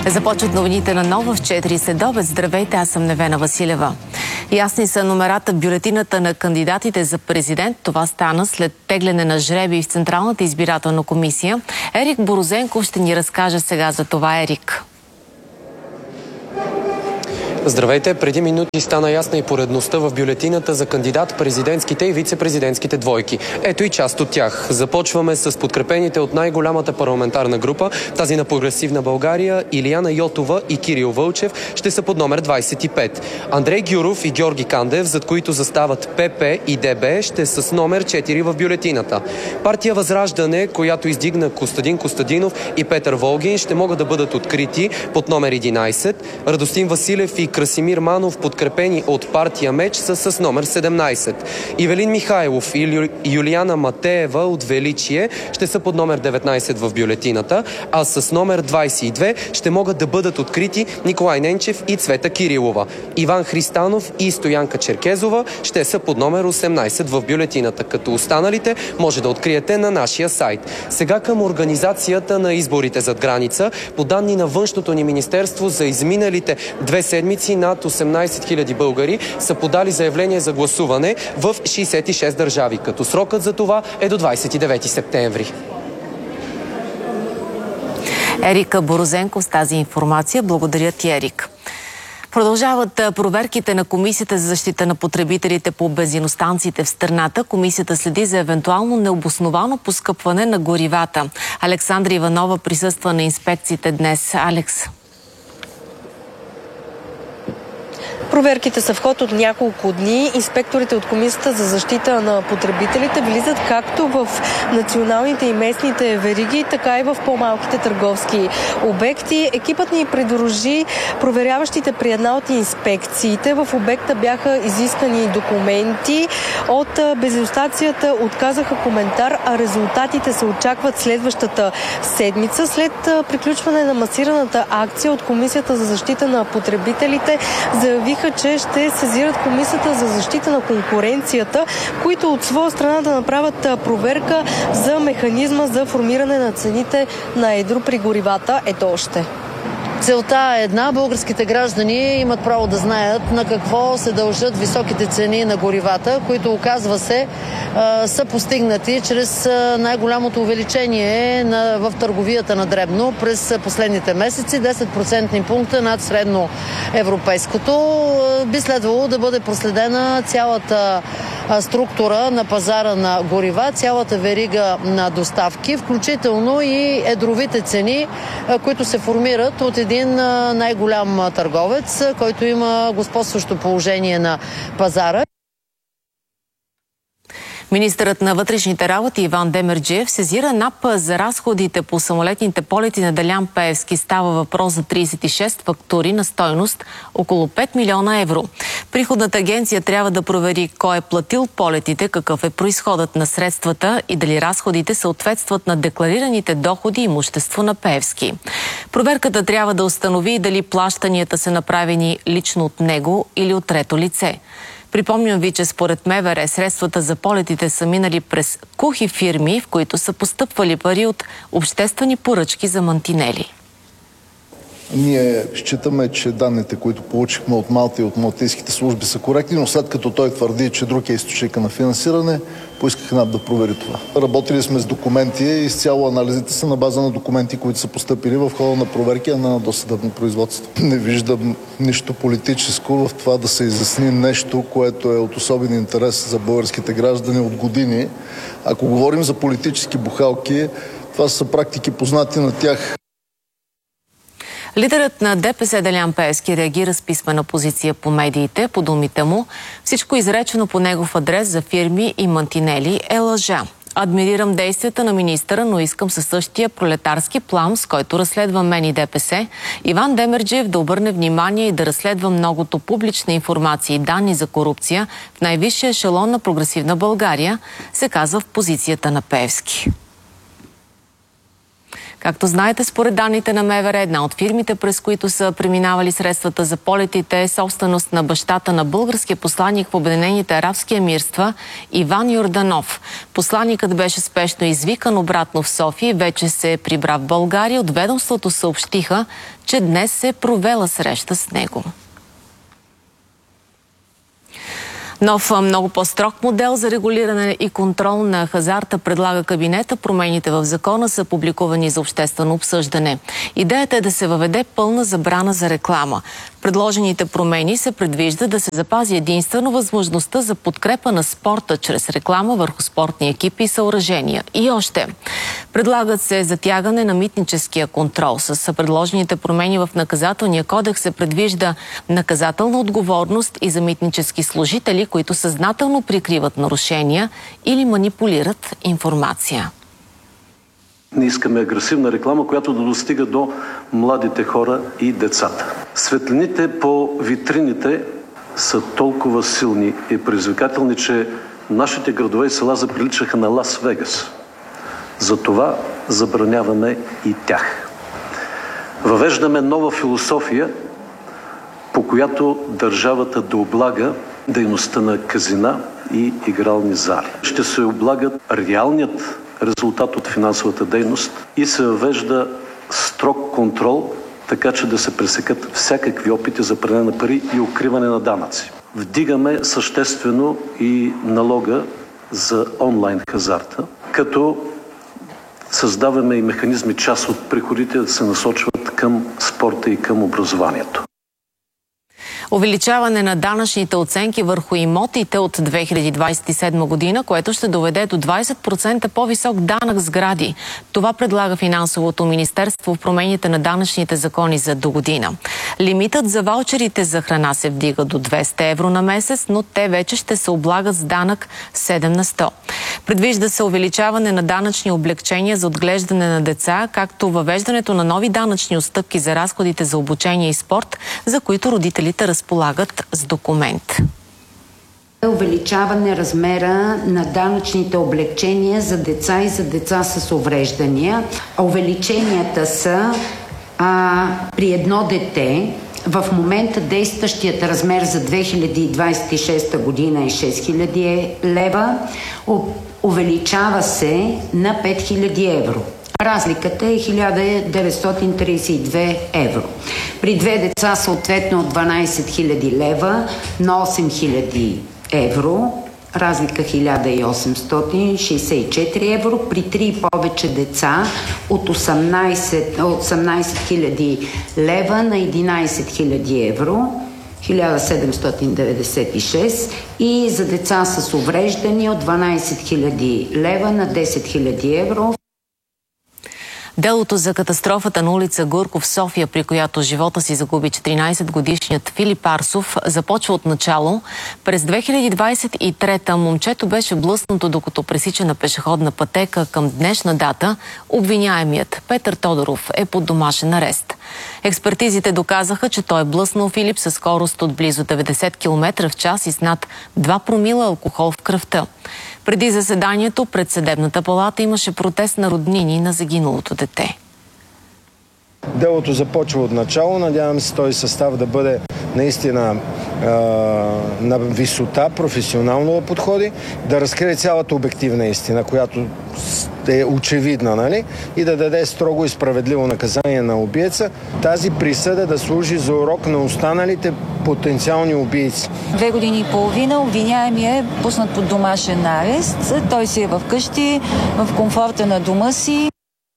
Започват новините на Нова в 4 следобед. Здравейте, аз съм Невена Василева. Ясни са номерата в бюлетината на кандидатите за президент. Това стана след тегляне на жребий в Централната избирателна комисия. Ерик Борозенков ще ни разкаже сега за това. Ерик. Здравейте! Преди минути стана ясна и поредността в бюлетината за кандидат, президентските и вице-президентските двойки. Ето и част от тях. Започваме с подкрепените от най-голямата парламентарна група, тази на Прогресивна България. Илияна Йотова и Кирил Вълчев ще са под номер 25. Андрей Гюров и Георги Кандев, зад които застават ПП и ДБ, ще са с номер 4 в бюлетината. Партия Възраждане, която издигна Костадин Костадинов и Петър Волгин, ще могат да бъдат открити под номер 11. Радостин Василев и Красимир Манов, подкрепени от партия Меч, са с номер 17. Ивелин Михайлов и Юлияна Матеева от Величие ще са под номер 19 в бюлетината, а с номер 22 ще могат да бъдат открити Николай Ненчев и Цвета Кирилова. Иван Христанов и Стоянка Черкезова ще са под номер 18 в бюлетината, като останалите може да откриете на нашия сайт. Сега към организацията на изборите зад граница. По данни на Външното ни министерство, за изминалите 2 седмици над 18 000 българи са подали заявление за гласуване в 66 държави, като срокът за това е до 29 септември. Ерик Борозенков с тази информация. Благодаря ти, Ерик. Продължават проверките на Комисията за защита на потребителите по бензиностанциите в страната. Комисията следи за евентуално необосновано поскъпване на горивата. Александра Иванова присъства на инспекциите днес. Алекс. Проверките са в ход от няколко дни. Инспекторите от Комисията за защита на потребителите влизат както в националните и местните вериги, така и в по-малките търговски обекти. Екипът ни придружи проверяващите при една от инспекциите. В обекта бяха изискани документи. От бензиностанцията отказаха коментар, а резултатите се очакват следващата седмица. След приключване на масираната акция от Комисията за защита на потребителите заявиха, че ще сезират Комисията за защита на конкуренцията, които от своя страна да направят проверка за механизма за формиране на цените на едро при горивата. Ето още. Целта е една. Българските граждани имат право да знаят на какво се дължат високите цени на горивата, които, оказва се, са постигнати чрез най-голямото увеличение в търговията на дребно през последните месеци. 10% пункта над средно европейското. Би следвало да бъде проследена цялата структура на пазара на горива, цялата верига на доставки, включително и едровите цени, които се формират от един най-голям търговец, който има господстващо положение на пазара. Министърът на вътрешните работи Иван Демерджиев сезира НАП за разходите по самолетните полети на Делян Пеевски. Става въпрос за 36 фактури на стойност около 5 милиона евро. Приходната агенция трябва да провери кой е платил полетите, какъв е произходът на средствата и дали разходите съответстват на декларираните доходи и имущество на Пеевски. Проверката трябва да установи дали плащанията са направени лично от него или от трето лице. Припомням ви, че според МВР средствата за полетите са минали през кухи фирми, в които са постъпвали пари от обществени поръчки за мантинели. Ние считаме, че данните, които получихме от Малта и от малтийските служби, са коректни, но след като той твърди, че друг е източник на финансиране, поисках НАП да провери това. Работили сме с документи и изцяло анализите са на база на документи, които са постъпили в хода на проверки на досъдебно производство. Не виждам нищо политическо в това да се изясни нещо, което е от особен интерес за българските граждани от години. Ако говорим за политически бухалки, това са практики познати на тях. Лидерът на ДПС Делян Пеевски реагира с писмена позиция по медиите. По думите му, всичко изречено по негов адрес за фирми и мантинели е лъжа. Адмирирам действията на министъра, но искам със същия пролетарски план, с който разследва мен и ДПС, Иван Демерджиев да обърне внимание и да разследва многото публична информация и данни за корупция в най-висшия ешелон на Прогресивна България, се казва в позицията на Пеевски. Както знаете, според данните на МВР, една от фирмите, през които са преминавали средствата за полетите, е собственост на бащата на българския посланик в Обединените арабски емирства Иван Йорданов. Посланикът беше спешно извикан обратно в София и вече се прибра в България. От ведомството съобщиха, че днес се е провела среща с него. Нов, много по-строг модел за регулиране и контрол на хазарта предлага кабинета. Промените в закона са публикувани за обществено обсъждане. Идеята е да се въведе пълна забрана за реклама. В предложените промени се предвижда да се запази единствено възможността за подкрепа на спорта чрез реклама върху спортни екипи и съоръжения. И още. Предлагат се затягане на митническия контрол. С предложените промени в наказателния кодекс се предвижда наказателна отговорност и за митнически служители, които съзнателно прикриват нарушения или манипулират информация. Не искаме агресивна реклама, която да достига до младите хора и децата. Светлините по витрините са толкова силни и предизвикателни, че нашите градове и села заприличаха на Лас Вегас. Затова забраняваме и тях. Въвеждаме нова философия, по която държавата да облага дейността на казина и игрални зали. Ще се облагат реалният резултат от финансовата дейност и се въвежда строг контрол, така че да се пресекат всякакви опити за пране на пари и укриване на данъци. Вдигаме съществено и налога за онлайн хазарта, като създаваме и механизми част от приходите да се насочват към спорта и към образованието. Увеличаване на данъчните оценки върху имотите от 2027 година, което ще доведе до 20% по-висок данък сгради. Това предлага Финансовото министерство в промените на данъчните закони за догодина. Лимитът за ваучерите за храна се вдига до 200 евро на месец, но те вече ще се облагат с данък 7 на 100. Предвижда се увеличаване на данъчни облекчения за отглеждане на деца, както въвеждането на нови данъчни отстъпки за разходите за обучение и спорт, за които родителите разполагат с документ. Увеличаване размера на данъчните облекчения за деца и за деца с увреждания. Увеличенията са при едно дете. В момента действащият размер за 2026 година е 6000 лева. Увеличава се на 5000 евро. Разликата е 1932 евро. При две деца съответно от 12 000 лева на 8 000 евро. Разлика 1864 евро. При 3 и повече деца от 18 000 лева на 11 000 евро. 1796 и за деца с увреждания от 12 000 лева на 10 000 евро. Делото за катастрофата на улица Гурков в София, при която живота си загуби 14-годишният Филип Арсов, започва от начало. През 2023-та момчето беше блъснато, докато пресича на пешеходна пътека. Към днешна дата обвиняемият Петър Тодоров е под домашен арест. Експертизите доказаха, че той е блъснал Филип със скорост от близо 90 км в час и с над 2 промила алкохол в кръвта. Преди заседанието пред съдебната палата имаше протест на роднини на загиналото дете. Делото започва от начало. Надявам се този състав да бъде наистина на висота, професионално да подходи, да разкрие цялата обективна истина, която е очевидна, нали? И да даде строго и справедливо наказание на убиеца. Тази присъда да служи за урок на останалите потенциални убийци. 2 години и половина обвиняемият е пуснат под домашен арест. Той си е вкъщи, в комфорта на дома си.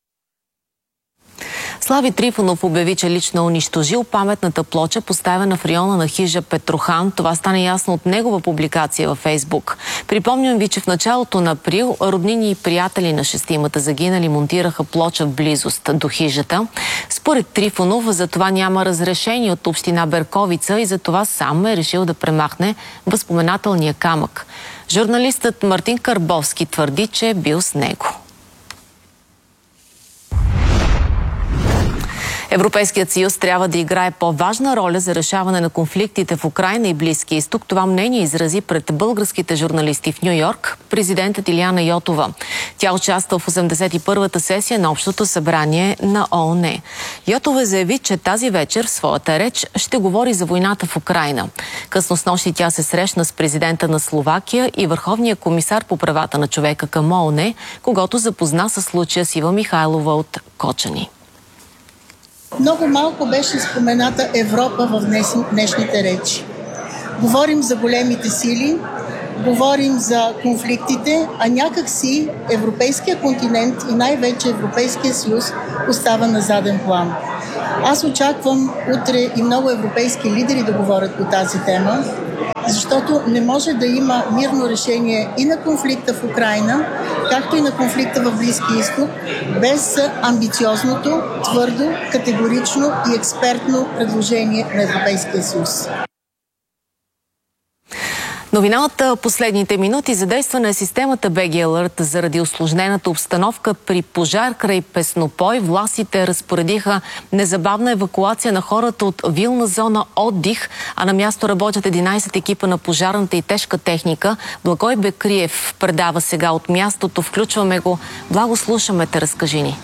Слави Трифонов обяви, че лично унищожил паметната плоча, поставена в района на хижа Петрохан. Това стана ясно от негова публикация във Фейсбук. Припомням ви, че в началото на април роднини и приятели на шестимата загинали монтираха плоча в близост до хижата. Според Трифонов, за това няма разрешение от община Берковица и за това сам е решил да премахне възпоменателния камък. Журналистът Мартин Карбовски твърди, че е бил с него. Европейският съюз трябва да играе по-важна роля за решаване на конфликтите в Украйна и Близкия изток. Това мнение изрази пред българските журналисти в Ню-Йорк президентът Илияна Йотова. Тя участва в 81-та сесия на Общото събрание на ООН. Йотова заяви, че тази вечер в своята реч ще говори за войната в Украйна. Късно снощи тя се срещна с президента на Словакия и върховния комисар по правата на човека към ООН, когато запозна със случая с Ива Михайлова от Кочани. Много малко беше спомената Европа в днешните речи. Говорим за големите сили, говорим за конфликтите, а някак си Европейския континент и най-вече Европейския съюз остава на заден план. Аз очаквам утре и много европейски лидери да говорят по тази тема, защото не може да има мирно решение и на конфликта в Украйна, както и на конфликта в Близкия изток, без амбициозното, твърдо, категорично и експертно предложение на Европейския съюз. Новина от последните минути. Задействана е системата BG Alert заради усложнената обстановка при пожар край Песнопой. Властите разпоредиха незабавна евакуация на хората от вилна зона отдих, а на място работят 11 екипа на пожарната и тежка техника. Благой Бекриев предава сега от мястото. Включваме го. Благо, слушаме те, разкажи ни.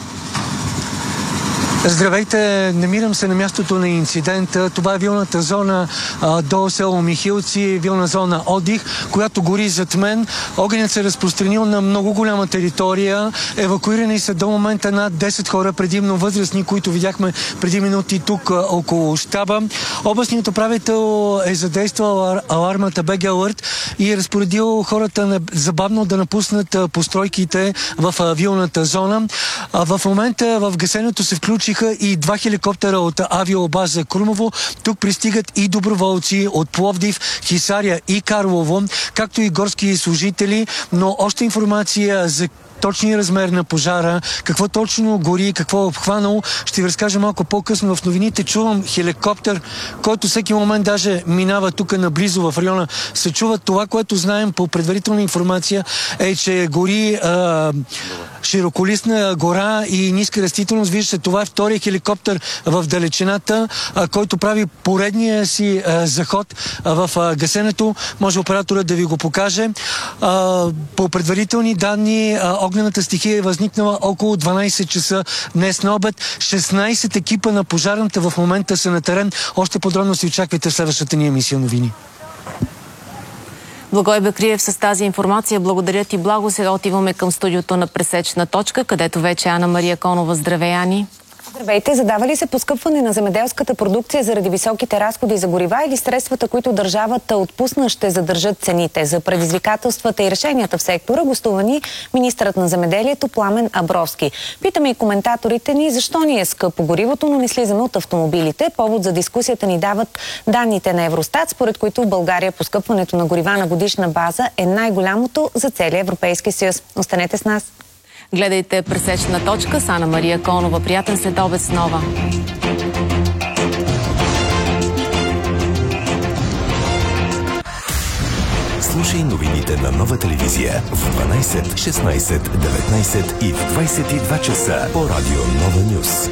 Здравейте, намирам се на мястото на инцидента. Това е вилната зона до село Михилци, вилна зона отдих, която гори зад мен. Огънят се разпространил на много голяма територия. Евакуирани са до момента над 10 хора, предимно възрастни, които видяхме преди минути тук около щаба. Областният управител е задействал алармата BG Alert и е разпоредил хората незабавно да напуснат постройките в вилната зона. В момента в гасенето се включи и 2 хеликоптера от авиобаза Крумово. Тук пристигат и доброволци от Пловдив, Хисаря и Карлово, както и горски служители, но още информация за точния размер на пожара, какво точно гори, какво е обхванало, ще ви разкажа малко по-късно в новините. Чувам хеликоптер, който всеки момент даже минава тук наблизо в района. Се чува това, което знаем по предварителна информация, е, че гори широколистна гора и ниска растителност. Виждате, това е втория хеликоптер в далечината, който прави поредния си заход в гасенето. Може операторът да ви го покаже. По предварителни данни, огнената стихия е възникнала около 12 часа днес на обед. 16 екипа на пожарната в момента са на терен. Още подробно си очаквайте в следващата ни емисия новини. Благой Бекриев с тази информация. Благодаря ти, Благо. Сега отиваме към студиото на Пресечна точка, където вече Ана Мария Конова. Здравей, Ани! Здравейте! Задава ли се поскъпване на земеделската продукция заради високите разходи за горива или средствата, които държавата отпусна, ще задържат цените? За предизвикателствата и решенията в сектора гостувани министърът на земеделието Пламен Абровски. Питаме и коментаторите ни защо ни е скъпо горивото, но не слизаме от автомобилите. Повод за дискусията ни дават данните на Евростат, според които в България поскъпването на горива на годишна база е най-голямото за целия Европейски съюз. Останете с нас! Гледайте Пресечна точка с Ана Мария Конова. Приятен следобед с нова. Слушай новините на Нова телевизия в 12, 16, 19 и в 22 часа по радио Нова Нюс.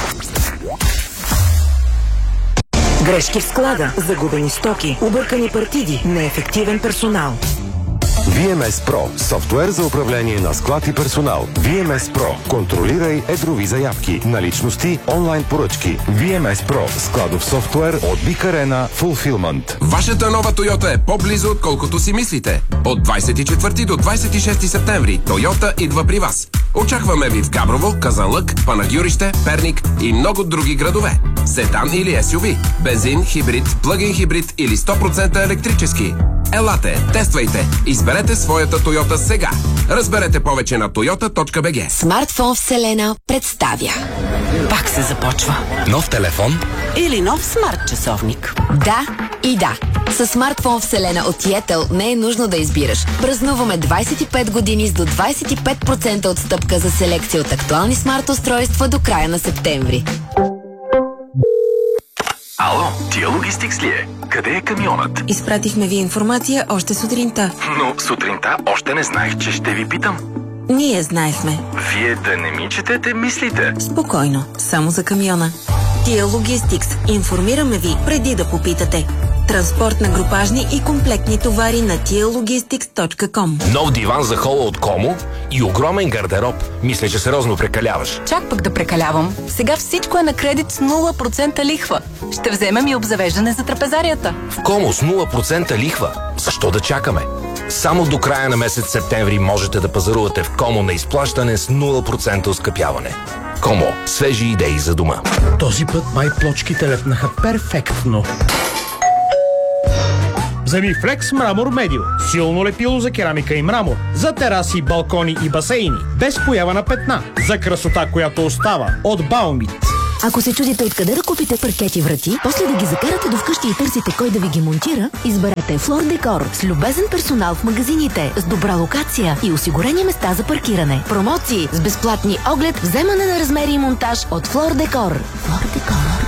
Грешки в склада, загубени стоки, объркани партиди, неефективен персонал. VMS Pro – софтуер за управление на склад и персонал. VMS Pro – контролирай едрови заявки, наличности, онлайн поръчки. VMS Pro – складов софтуер от Big Arena Fulfillment. Вашата нова Тойота е по-близо, отколкото си мислите. От 24 до 26 септември Тойота идва при вас. Очакваме ви в Габрово, Казанлък, Панагюрище, Перник и много други градове. Седан или SUV, бензин, хибрид, плъгин хибрид или 100% електрически. Елате, тествайте, изберете своята Тойота сега. Разберете повече на toyota.bg. Смартфон Вселена представя. Пак се започва. Нов телефон? Или нов смарт часовник. Да и да. С смартфон Вселена от Yettel не е нужно да избираш. Празнуваме 25 години с до 25% отстъпка за селекция от актуални смарт устройства до края на септември. Ало, Тия Логистикс ли е? Къде е камионът? Изпратихме ви информация още сутринта. Но сутринта още не знаех, че ще ви питам. Ние знаехме. Вие да не ми четете мислите. Спокойно, само за камиона. Тия Логистикс. Информираме ви преди да попитате. Транспорт на групажни и комплектни товари на tialogistics.com. Нов диван за хола от Комо и огромен гардероб. Мисля, че сериозно прекаляваш. Чак пък да прекалявам. Сега всичко е на кредит с 0% лихва. Ще вземем и обзавеждане за трапезарията. В Комо с 0% лихва. Защо да чакаме? Само до края на месец септември можете да пазарувате в Комо на изплащане с 0% оскъпяване. Комо. Свежи идеи за дома. Този път май плочките лепнаха перфектно. Вземи Flex Мрамор Медио. Силно лепило за керамика и мрамор. За тераси, балкони и басейни. Без поява на петна. За красота, която остава. От Баумит. Ако се чудите откъде да купите паркети врати, после да ги закарате до вкъщи и търсите кой да ви ги монтира, изберете Флор Декор с любезен персонал в магазините, с добра локация и осигурени места за паркиране. Промоции с безплатни оглед, вземане на размери и монтаж от Флор Декор. Флор Декор.